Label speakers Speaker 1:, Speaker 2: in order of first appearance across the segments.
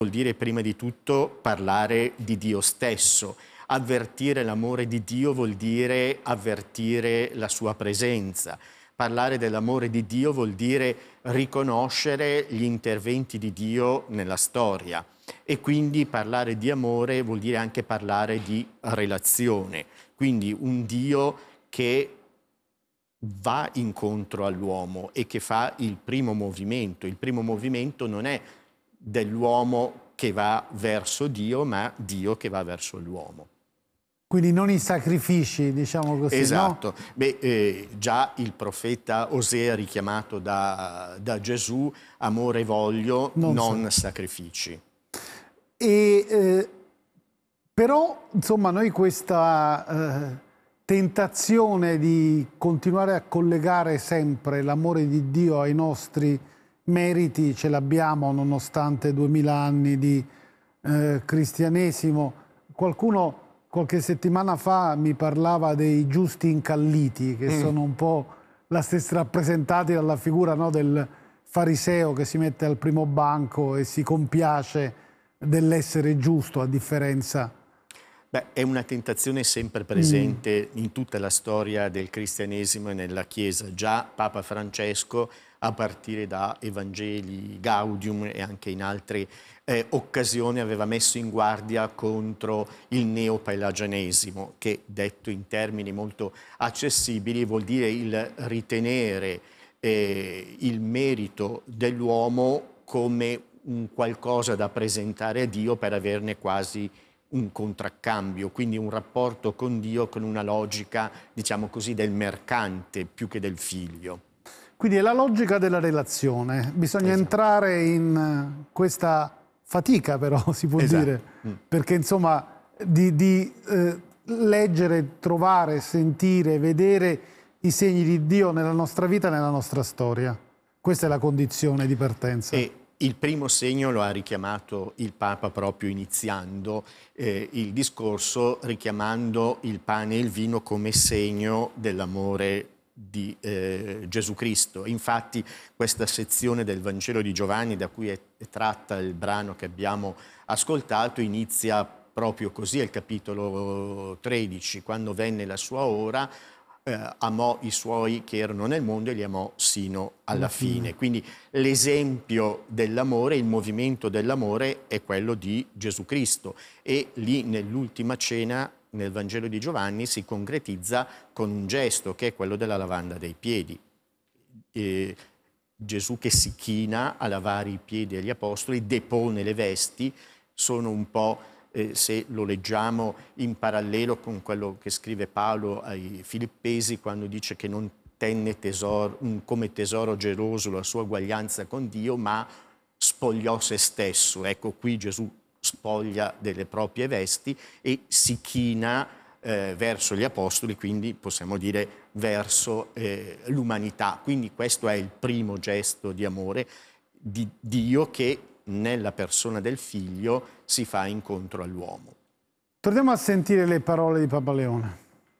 Speaker 1: vuol dire prima di tutto parlare di Dio stesso. Avvertire l'amore di Dio vuol dire avvertire la sua presenza. Parlare dell'amore di Dio vuol dire riconoscere gli interventi di Dio nella storia. E quindi parlare di amore vuol dire anche parlare di relazione. Quindi un Dio che va incontro all'uomo e che fa il primo movimento. Il primo movimento non è dell'uomo che va verso Dio, ma Dio che va verso l'uomo.
Speaker 2: Quindi non i sacrifici, diciamo così,
Speaker 1: esatto.
Speaker 2: no?
Speaker 1: Beh, già il profeta Osea, richiamato da Gesù, amore voglio, non sacrifici.
Speaker 2: Però, insomma, noi questa tentazione di continuare a collegare sempre l'amore di Dio ai nostri meriti ce l'abbiamo nonostante 2000 anni di cristianesimo. Qualcuno qualche settimana fa mi parlava dei giusti incalliti, che sono un po' la stessa rappresentati dalla figura, no, del fariseo che si mette al primo banco e si compiace dell'essere giusto, a differenza.
Speaker 1: Beh, è una tentazione sempre presente in tutta la storia del cristianesimo e nella Chiesa. Già Papa Francesco, a partire da Evangelii Gaudium e anche in altre occasioni, aveva messo in guardia contro il neopelagianesimo, che detto in termini molto accessibili vuol dire il ritenere il merito dell'uomo come un qualcosa da presentare a Dio per averne quasi un contraccambio, quindi un rapporto con Dio con una logica, diciamo così, del mercante più che del figlio.
Speaker 2: Quindi è la logica della relazione. Bisogna entrare in questa fatica, però, si può dire, perché insomma di leggere, trovare, sentire, vedere i segni di Dio nella nostra vita e nella nostra storia. Questa è la condizione di partenza.
Speaker 1: E il primo segno lo ha richiamato il Papa proprio iniziando il discorso, richiamando il pane e il vino come segno dell'amore di Gesù Cristo. Infatti questa sezione del Vangelo di Giovanni, da cui è tratta il brano che abbiamo ascoltato, inizia proprio così, al capitolo 13, quando venne la sua ora, amò i suoi che erano nel mondo e li amò sino alla fine. Quindi l'esempio dell'amore, il movimento dell'amore è quello di Gesù Cristo, e lì nell'ultima cena, nel Vangelo di Giovanni, si concretizza con un gesto che è quello della lavanda dei piedi. Gesù che si china a lavare i piedi agli apostoli, depone le vesti, sono un po', se lo leggiamo in parallelo con quello che scrive Paolo ai Filippesi, quando dice che non tenne come tesoro geloso la sua uguaglianza con Dio, ma spogliò se stesso. Ecco, qui Gesù spoglia delle proprie vesti e si china verso gli apostoli, quindi possiamo dire verso l'umanità. Quindi questo è il primo gesto di amore di Dio, che nella persona del figlio si fa incontro all'uomo.
Speaker 2: Torniamo a sentire le parole di Papa Leone.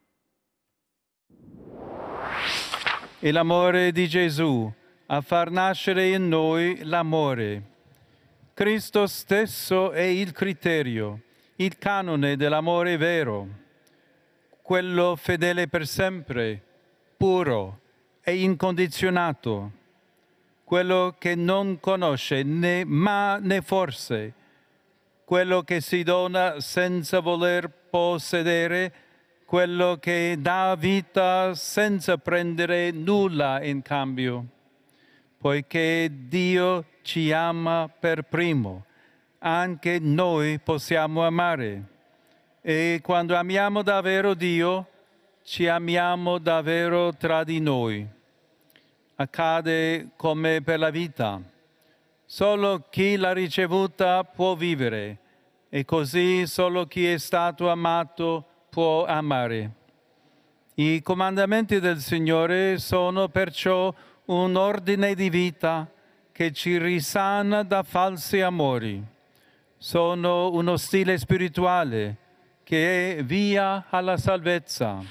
Speaker 3: E l'amore di Gesù a far nascere in noi l'amore. Cristo stesso è il criterio, il canone dell'amore vero, quello fedele per sempre, puro e incondizionato, quello che non conosce né ma né forse, quello che si dona senza voler possedere, quello che dà vita senza prendere nulla in cambio, poiché Dio ci ama per primo, anche noi possiamo amare. E quando amiamo davvero Dio, ci amiamo davvero tra di noi. Accade come per la vita. Solo chi l'ha ricevuta può vivere, e così solo chi è stato amato può amare. I comandamenti del Signore sono perciò un ordine di vita che ci risana da falsi amori. Sono uno stile spirituale che è via alla salvezza.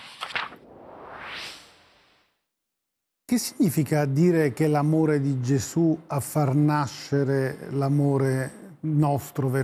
Speaker 2: Che significa dire che l'amore di Gesù a far nascere l'amore nostro